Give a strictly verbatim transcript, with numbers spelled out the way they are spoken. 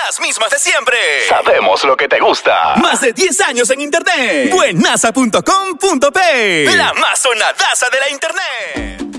Las mismas de siempre. Sabemos lo que te gusta. Más de diez años en internet. Buenasa punto com punto pe. La más sonadaza de la internet.